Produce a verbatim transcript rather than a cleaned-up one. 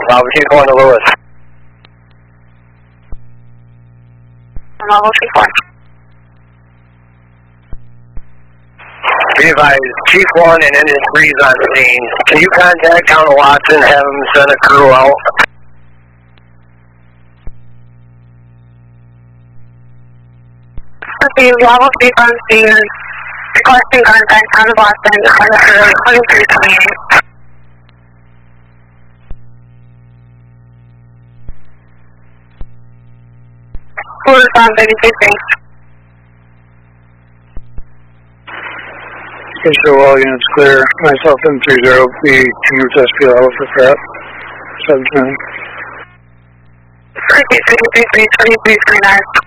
Bravo two four to Lewis. Bravo two four. Be advised, Chief one and Engine three is on scene. Can you contact Town of Watson and have them send a crew out? Okay, Bravo three on scene. Requesting contact Town of Watson on the crew twenty-three twenty-eight. Lewis on thirty-three three. Okay, so all units clear. Myself in three zero, the commute S P L for Pratt. seven ten. Okay, thirty-three three, twenty-three twenty-nine.